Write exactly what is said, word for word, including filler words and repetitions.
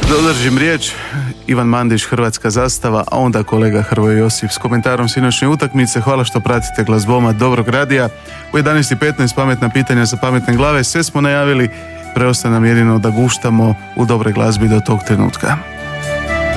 Dodržim riječ, Ivan Mandić, Hrvatska zastava, a onda kolega Hrvoje Josip s komentarom sinoćnje utakmice. Hvala što pratite Glazboma Dobrog radija. U jedanaest i petnaest pametna pitanja za pametne glave, sve smo najavili, preostaje nam jedino da guštamo u dobroj glazbi do tog trenutka.